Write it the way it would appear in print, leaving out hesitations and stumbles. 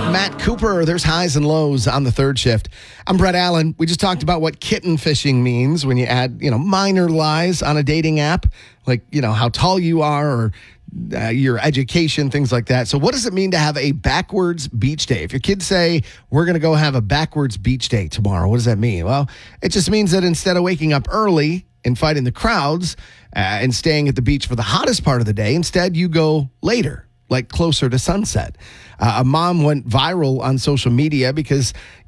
Matt Cooper, there's highs and lows on the third shift. I'm Brett Allen. We just talked about what kitten fishing means when you add, minor lies on a dating app, like, how tall you are or your education, things like that. So what does it mean to have a backwards beach day? If your kids say, we're going to go have a backwards beach day tomorrow, what does that mean? Well, it just means that instead of waking up early and fighting the crowds and staying at the beach for the hottest part of the day, instead you go later, like closer to sunset. A mom went viral on social media because